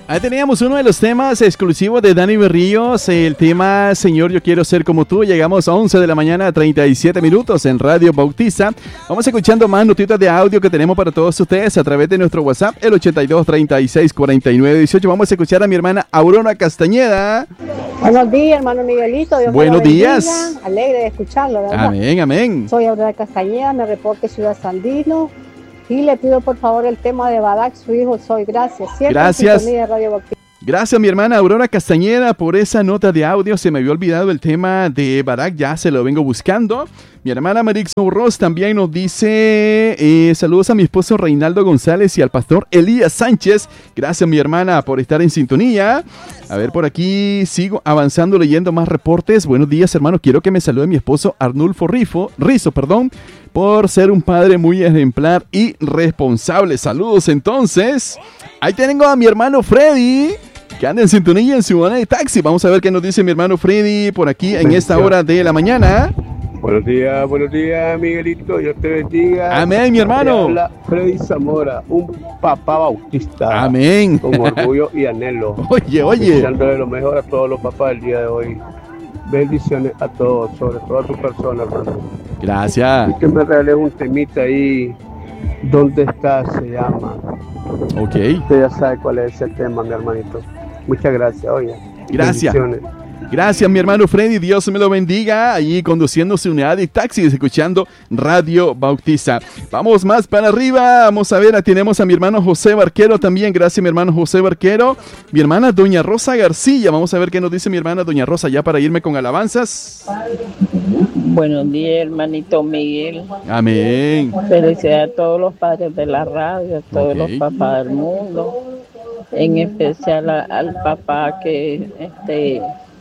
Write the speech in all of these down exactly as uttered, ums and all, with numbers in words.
Ahí teníamos uno de los temas exclusivos de Dani Berríos, el tema Señor, yo quiero ser como tú. Llegamos a once de la mañana, treinta y siete minutos en Radio Bautista. Vamos escuchando más notitas de audio que tenemos para todos ustedes a través de nuestro WhatsApp, el ochenta y dos, treinta y seis, cuarenta y nueve, dieciocho. Vamos a escuchar a mi hermana Aurora Castañeda. Buenos días, hermano Miguelito. Dios Buenos me lo bendiga. días. Alegre de escucharlo, ¿verdad? Amén, amén. Soy Aurora Castañeda, me reporte Ciudad Sandino. Y le pido por favor el tema de Barak, su hijo Soy. Gracias. Siempre Gracias. en sintonía de Radio Bautista. Gracias, mi hermana Aurora Castañeda, por esa nota de audio. Se me había olvidado el tema de Barak, ya se lo vengo buscando. Mi hermana Marix Ross también nos dice, eh, saludos a mi esposo Reinaldo González y al pastor Elías Sánchez. Gracias, mi hermana, por estar en sintonía. A ver, por aquí sigo avanzando leyendo más reportes. Buenos días, hermano. Quiero que me salude mi esposo Arnulfo Rifo, Rizo, perdón, por ser un padre muy ejemplar y responsable. Saludos, entonces. Ahí tengo a mi hermano Freddy, que anda en sintonía en su banda de taxi. Vamos a ver qué nos dice mi hermano Freddy por aquí en esta hora de la mañana. Buenos días, buenos días, Miguelito. Dios te bendiga. Amén, mi hermano. Habla Freddy Zamora, un papá bautista. Amén. Con orgullo y anhelo. Oye, oye. Deseándole lo mejor a todos los papás del día de hoy. Bendiciones a todos, sobre todo a tu persona, hermano. Gracias. Y que me regales un temita ahí. ¿Dónde estás? Se llama. Ok. Usted ya sabe cuál es ese tema, mi hermanito. Muchas gracias, oye. Gracias. Bendiciones. Gracias, mi hermano Freddy. Dios me lo bendiga. Allí conduciendo su unidad de taxis, escuchando Radio Bautista. Vamos más para arriba. Vamos a ver, tenemos a mi hermano José Barquero también. Gracias, mi hermano José Barquero. Mi hermana Doña Rosa García. Vamos a ver qué nos dice mi hermana Doña Rosa, ya para irme con alabanzas. Buenos días, hermanito Miguel. Amén. Felicidades a todos los padres de la radio, a todos Ok. los papás del mundo. En especial a- al papá que este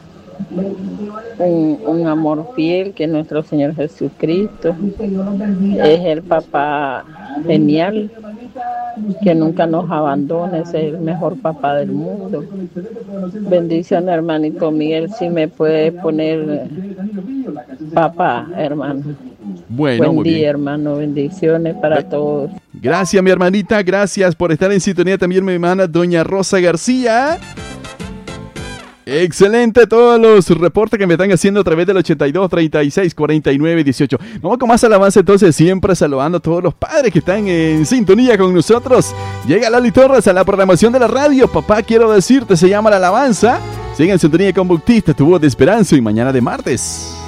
un, un amor fiel, que es nuestro Señor Jesucristo. Es el papá genial, que nunca nos abandona, es el mejor papá del mundo. Bendiciones, hermanito Miguel, si me puede poner papá, hermano. Bueno, Buen muy día, bien. hermano, bendiciones para todos. Gracias, mi hermanita. Gracias por estar en sintonía también, mi hermana Doña Rosa García. Excelente todos los reportes que me están haciendo a través del ochenta y dos, treinta y seis, cuarenta y nueve, dieciocho. Vamos con más alabanza entonces, siempre saludando a todos los padres que están en sintonía con nosotros. Llega Lali Torres a la programación de la radio. Papá, quiero decirte, se llama la alabanza. Sigue en sintonía con Bautista, tu voz de esperanza, y mañana de martes.